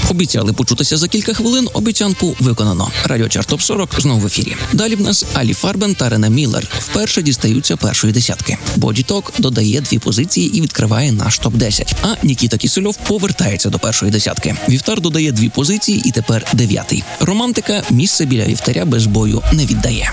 Обіцяли почутися за кілька хвилин, обіцянку виконано. Радіочарт ТОП-40 знову в ефірі. Далі в нас Алі Фарбен та Рене Міллер вперше дістаються першої десятки. Боді Ток додає 2 позиції і відкриває наш ТОП-10. А Нікіта Кісельов повертається до першої десятки. Вівтар додає 2 позиції і тепер 9-й. Романтика місце біля Вівтаря без бою не віддає.